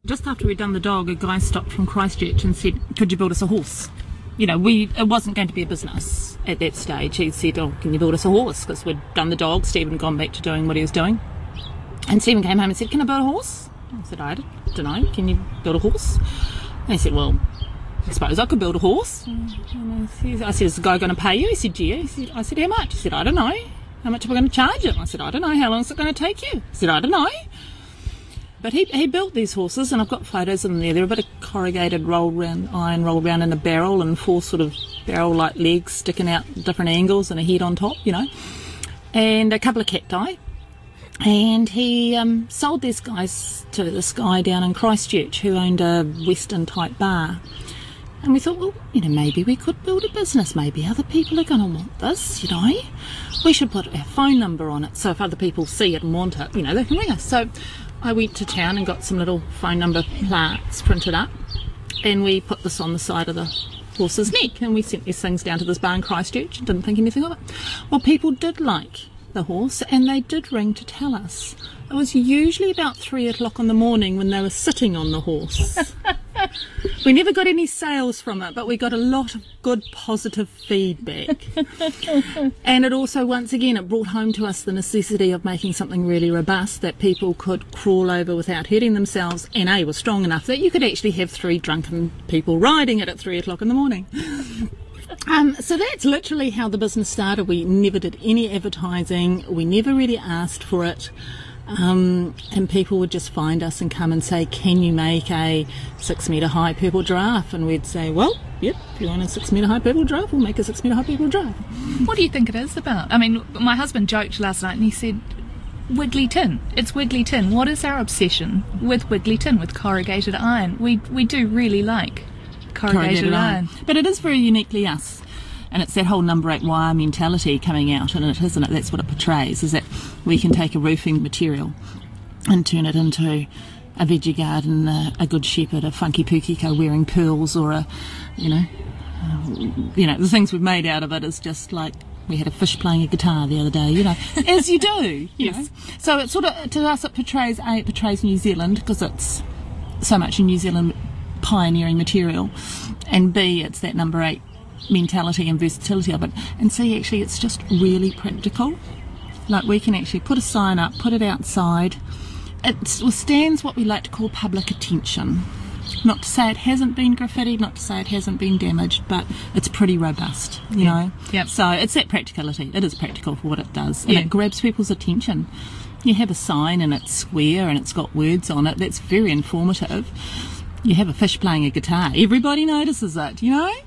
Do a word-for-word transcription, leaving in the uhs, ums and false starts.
Just after we'd done the dog, a guy stopped from Christchurch and said, could you build us a horse? You know, we it wasn't going to be a business at that stage. He said, oh, can you build us a horse? Because we'd done the dog, Stephen had gone back to doing what he was doing. And Stephen came home and said, can I build a horse? I said, I don't know, can you build a horse? And he said, well, I suppose I could build a horse. And I said, is the guy going to pay you? He said, yeah. He said, I said, how much? He said, I don't know. How much are we going to charge him? I said, I don't know. How long is it going to take you? He said, I don't know. But he he built these horses, and I've got photos of them there. They're a bit of corrugated rolled round iron rolled round in a barrel, and four sort of barrel-like legs sticking out at different angles, and a head on top, you know, and a couple of cacti. And he um, sold these guys to this guy down in Christchurch who owned a Western-type bar. And we thought, well, you know, maybe we could build a business. Maybe other people are going to want this, you know. We should put our phone number on it, so if other people see it and want it, you know, they can ring us. So I went to town and got some little phone number plaques printed up, and we put this on the side of the horse's neck, and we sent these things down to this bar in Christchurch and didn't think anything of it. Well, people did like the horse, and they did ring to tell us. It was usually about three o'clock in the morning when they were sitting on the horse. We never got any sales from it, but we got a lot of good positive feedback. And it also, once again, it brought home to us the necessity of making something really robust that people could crawl over without hurting themselves, and A, was strong enough that you could actually have three drunken people riding it at three o'clock in the morning. Um, so that's literally how the business started. We never did any advertising. We never really asked for it. Um, and people would just find us and come and say, can you make a six metre high purple giraffe? And we'd say, well, yep, if you want a six metre high purple giraffe, we'll make a six metre high purple giraffe. What do you think it is about? I mean, my husband joked last night and he said, Wiggly tin. It's Wiggly tin. What is our obsession with Wiggly tin, with corrugated iron? We we do really like corrugated, corrugated iron. iron. But it is very uniquely us. And it's that whole number eight wire mentality coming out in it, isn't it? That's what it portrays, is that we can take a roofing material and turn it into a veggie garden, a, a good shepherd, a funky pukiko wearing pearls, or a, you know, uh, you know, the things we've made out of it is just like, we had a fish playing a guitar the other day, you know, as you do, you yes. know. So it sort of, to us, it portrays, A, it portrays New Zealand, because it's so much in New Zealand pioneering material, and B, it's that number eight mentality and versatility of it, and see, actually it's just really practical. Like, we can actually put a sign up, put it outside. It withstands what we like to call public attention. Not to say it hasn't been graffiti, not to say it hasn't been damaged, but it's pretty robust, you yeah. know. Yep. So it's that practicality. It is practical for what it does, and yeah. it grabs people's attention. You have a sign and it's square and it's got words on it. That's very informative. You have a fish playing a guitar. Everybody notices it, you know.